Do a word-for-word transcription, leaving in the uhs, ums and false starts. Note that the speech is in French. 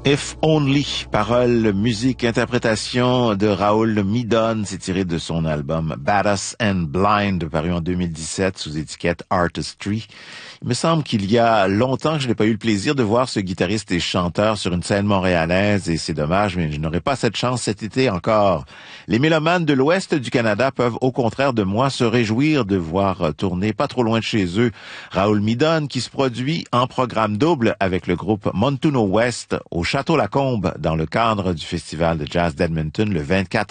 If Only, paroles, musique, interprétation de Raoul Midon, c'est tiré de son album Badass and Blind, paru en deux mille dix-sept sous étiquette Artistry. Il me semble qu'il y a longtemps que je n'ai pas eu le plaisir de voir ce guitariste et chanteur sur une scène montréalaise et c'est dommage, mais je n'aurai pas cette chance cet été encore. Les mélomanes de l'ouest du Canada peuvent au contraire de moi se réjouir de voir tourner pas trop loin de chez eux Raoul Midon qui se produit en programme double avec le groupe Montuno West au Château Lacombe dans le cadre du Festival de Jazz d'Edmonton le vingt-quatre